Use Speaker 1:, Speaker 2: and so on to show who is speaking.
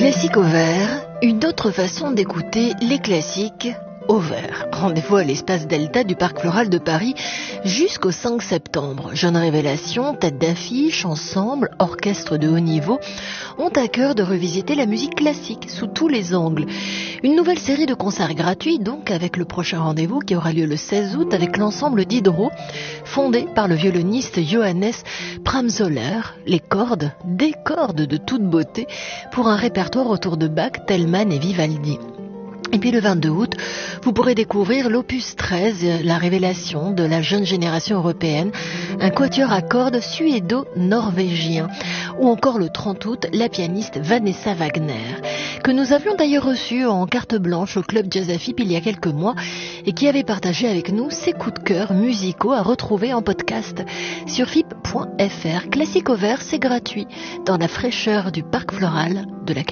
Speaker 1: Classique au vert, une autre façon d'écouter les classiques au vert. Rendez-vous à l'espace Delta du Parc Floral de Paris jusqu'au 5 septembre. Jeunes révélations, têtes d'affiche, ensemble, orchestre de haut niveau ont à cœur de revisiter la musique classique sous tous les angles. Une nouvelle série de concerts gratuits donc avec le prochain rendez-vous qui aura lieu le 16 août avec l'ensemble Diderot fondé par le violoniste Johannes Pramsoller. Les cordes, des cordes de toute beauté pour un répertoire autour de Bach, Telemann et Vivaldi. Et puis le 22 août, vous pourrez découvrir l'opus 13, la révélation de la jeune génération européenne, un quatuor à cordes suédo-norvégien. Ou encore le 30 août, la pianiste Vanessa Wagner, que nous avions d'ailleurs reçue en carte blanche au Club Jazz à FIP il y a quelques mois et qui avait partagé avec nous ses coups de cœur musicaux à retrouver en podcast sur FIP.fr. Classique au vert, c'est gratuit, dans la fraîcheur du Parc Floral de la